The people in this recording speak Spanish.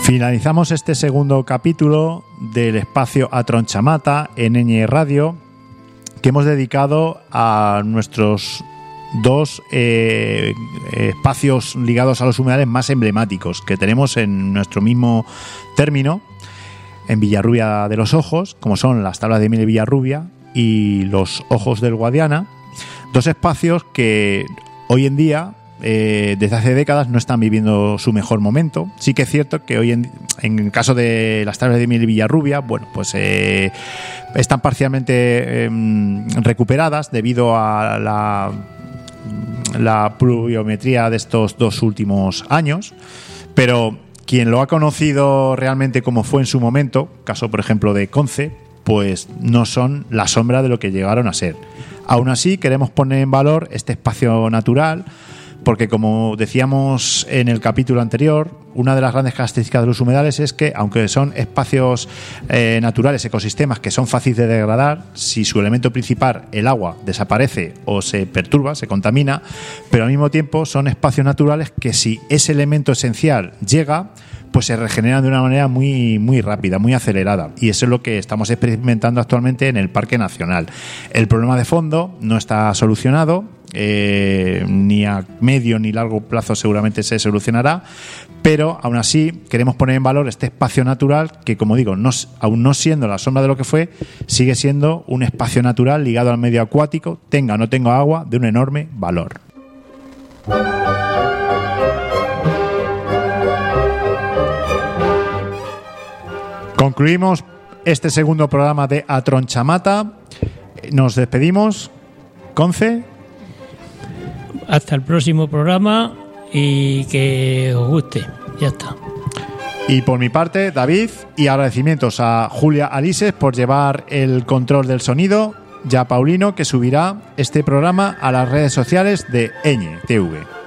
Finalizamos este segundo capítulo del espacio Atronchamata en Ñ Radio, que hemos dedicado a nuestros dos espacios ligados a los humedales más emblemáticos que tenemos en nuestro mismo término, en Villarrubia de los Ojos, como son las Tablas de Miel de Villarrubia y los Ojos del Guadiana, dos espacios que hoy en día, desde hace décadas, no están viviendo su mejor momento. Sí que es cierto que hoy en el caso de las Tablas de Miel de Villarrubia, bueno, pues están parcialmente recuperadas debido a la pluviometría de estos dos últimos años, pero quien lo ha conocido realmente como fue en su momento, caso por ejemplo de Conce, pues no son la sombra de lo que llegaron a ser. Aún así, queremos poner en valor este espacio natural, porque como decíamos en el capítulo anterior, una de las grandes características de los humedales es que, aunque son espacios naturales, ecosistemas que son fáciles de degradar, si su elemento principal, el agua, desaparece o se perturba, se contamina, pero al mismo tiempo son espacios naturales que, si ese elemento esencial llega, pues se regeneran de una manera muy, muy rápida, muy acelerada. Y eso es lo que estamos experimentando actualmente en el Parque Nacional. El problema de fondo no está solucionado, ni a medio ni largo plazo seguramente se solucionará, pero aún así queremos poner en valor este espacio natural que, como digo, aún no siendo la sombra de lo que fue, sigue siendo un espacio natural ligado al medio acuático, tenga o no tenga agua, de un enorme valor. Concluimos este segundo programa de Atronchamata. Nos despedimos. Conce. Hasta el próximo programa y que os guste. Ya está. Y por mi parte, David, y agradecimientos a Julia Alises por llevar el control del sonido, y a Paulino, que subirá este programa a las redes sociales de Ñ TV.